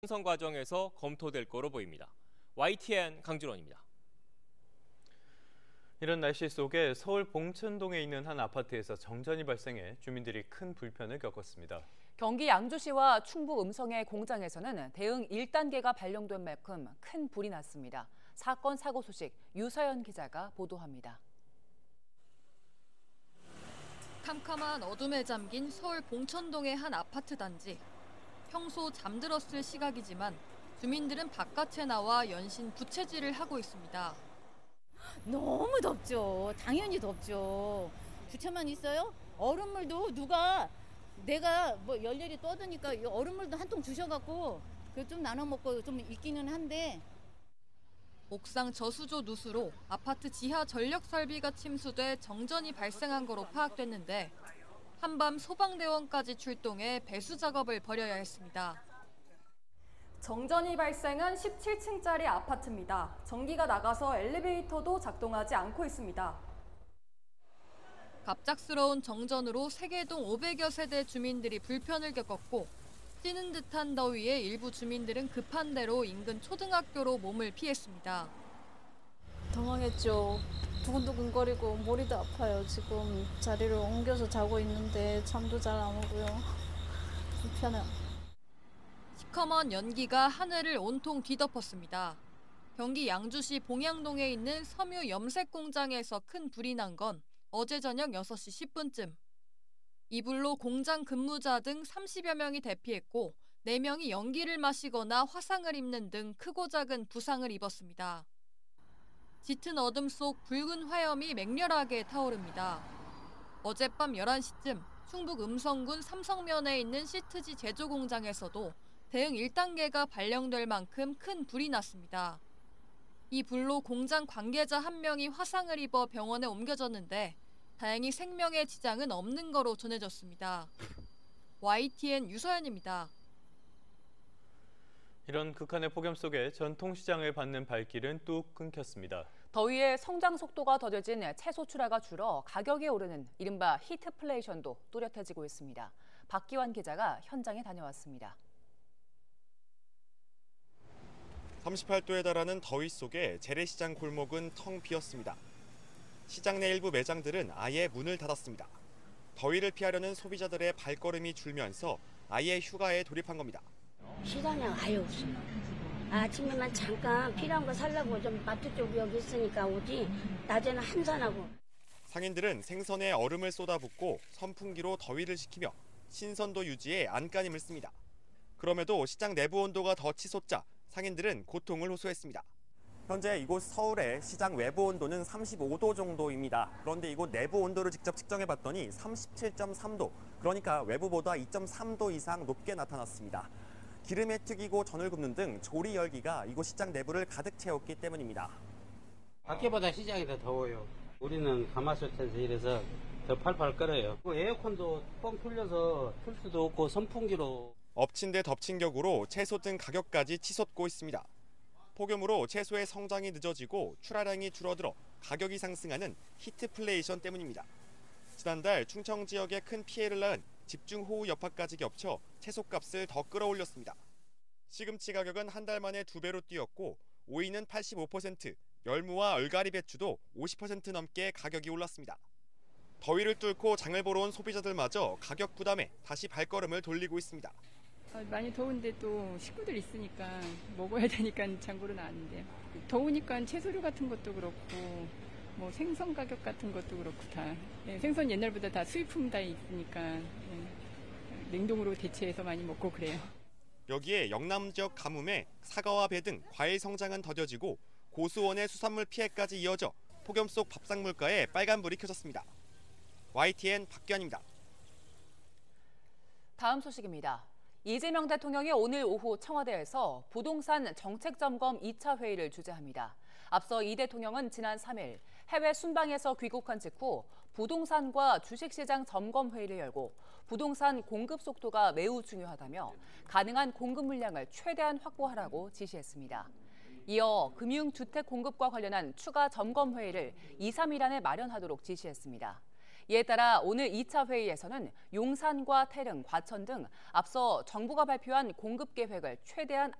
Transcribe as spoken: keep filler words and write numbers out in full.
선정 과정에서 검토될 거로 보입니다. 와이티엔 강준원입니다. 이런 날씨 속에 서울 봉천동에 있는 한 아파트에서 정전이 발생해 주민들이 큰 불편을 겪었습니다. 경기 양주시와 충북 음성의 공장에서는 대응 일 단계가 발령된 만큼 큰 불이 났습니다. 사건 사고 소식 유서연 기자가 보도합니다. 캄캄한 어둠에 잠긴 서울 봉천동의 한 아파트 단지. 평소 잠들었을 시각이지만 주민들은 바깥에 나와 연신 부채질을 하고 있습니다. 너무 덥죠. 당연히 덥죠. 부채만 있어요? 얼음물도 누가 내가 뭐 열렬히 떠드니까 얼음물도 한 통 주셔갖고 그 좀 나눠 먹고 좀 있기는 한데. 옥상 저수조 누수로 아파트 지하 전력 설비가 침수돼 정전이 발생한 거로 파악됐는데 한밤 소방대원까지 출동해 배수 작업을 벌여야 했습니다. 정전이 발생한 십칠 층짜리 아파트입니다. 전기가 나가서 엘리베이터도 작동하지 않고 있습니다. 갑작스러운 정전으로 세계동 오백여 세대 주민들이 불편을 겪었고 찌는 듯한 더위에 일부 주민들은 급한 대로 인근 초등학교로 몸을 피했습니다. 당황했죠. 두근두근거리고 머리도 아파요. 지금 자리를 옮겨서 자고 있는데 잠도 잘 안 오고요. 불편해요. 시커먼 연기가 하늘을 온통 뒤덮었습니다. 경기 양주시 봉양동에 있는 섬유 염색 공장에서 큰 불이 난 건 어제 저녁 여섯 시 십 분쯤. 이 불로 공장 근무자 등 삼십여 명이 대피했고 네 명이 연기를 마시거나 화상을 입는 등 크고 작은 부상을 입었습니다. 짙은 어둠 속 붉은 화염이 맹렬하게 타오릅니다. 어젯밤 열한 시쯤 충북 음성군 삼성면에 있는 시트지 제조 공장에서도 대응 일 단계가 발령될 만큼 큰 불이 났습니다. 이 불로 공장 관계자 한 명이 화상을 입어 병원에 옮겨졌는데 다행히 생명에 지장은 없는 거로 전해졌습니다. 와이티엔 유서연입니다. 이런 극한의 폭염 속에 전통시장을 받는 발길은 뚝 끊겼습니다. 더위에 성장 속도가 더뎌진 채소 출하가 줄어 가격이 오르는 이른바 히트플레이션도 뚜렷해지고 있습니다. 박기환 기자가 현장에 다녀왔습니다. 삼십팔 도에 달하는 더위 속에 재래시장 골목은 텅 비었습니다. 시장 내 일부 매장들은 아예 문을 닫았습니다. 더위를 피하려는 소비자들의 발걸음이 줄면서 아예 휴가에 돌입한 겁니다. 시간이 아예 없어요. 아침에만 잠깐 필요한 거 살려고 좀 마트 쪽 여기 있으니까 오지 낮에는 한산하고. 상인들은 생선에 얼음을 쏟아붓고 선풍기로 더위를 식히며 신선도 유지에 안간힘을 씁니다. 그럼에도 시장 내부 온도가 더 치솟자 상인들은 고통을 호소했습니다. 현재 이곳 서울의 시장 외부 온도는 삼십오 도 정도입니다. 그런데 이곳 내부 온도를 직접 측정해봤더니 삼십칠 점 삼 도, 그러니까 외부보다 이 점 삼 도 이상 높게 나타났습니다. 기름에 튀기고 전을 굽는 등 조리 열기가 이곳 시장 내부를 가득 채웠기 때문입니다. 밖에보다 시장이 더 더워요. 우리는 가마솥에서 일해서 더 팔팔 끓어요. 에어컨도 뻥 뚫려서 틀 수도 없고 선풍기로. 엎친 데 덮친 격으로 채소 등 가격까지 치솟고 있습니다. 폭염으로 채소의 성장이 늦어지고 출하량이 줄어들어 가격이 상승하는 히트플레이션 때문입니다. 지난달 충청 지역에 큰 피해를 낳은 집중호우 여파까지 겹쳐 채소값을 더 끌어올렸습니다. 시금치 가격은 한 달 만에 두 배로 뛰었고 오이는 팔십오 퍼센트, 열무와 얼갈이 배추도 오십 퍼센트 넘게 가격이 올랐습니다. 더위를 뚫고 장을 보러 온 소비자들마저 가격 부담에 다시 발걸음을 돌리고 있습니다. 많이 더운데 또 식구들 있으니까 먹어야 되니까 장보러 나왔는데요. 더우니까 채소류 같은 것도 그렇고 뭐 생선 가격 같은 것도 그렇고 다 예, 생선 옛날보다 다 수입품 다 있으니까 예, 냉동으로 대체해서 많이 먹고 그래요. 여기에 영남 지역 가뭄에 사과와 배 등 과일 성장은 더뎌지고 고수원의 수산물 피해까지 이어져 폭염 속 밥상 물가에 빨간불이 켜졌습니다. 와이티엔 박기환입니다. 다음 소식입니다. 이재명 대통령이 오늘 오후 청와대에서 부동산 정책점검 이 차 회의를 주재합니다. 앞서 이 대통령은 지난 삼 일 해외 순방에서 귀국한 직후 부동산과 주식시장 점검 회의를 열고 부동산 공급 속도가 매우 중요하다며 가능한 공급 물량을 최대한 확보하라고 지시했습니다. 이어 금융주택 공급과 관련한 추가 점검 회의를 이, 삼 일 안에 마련하도록 지시했습니다. 이에 따라 오늘 이 차 회의에서는 용산과 태릉, 과천 등 앞서 정부가 발표한 공급 계획을 최대한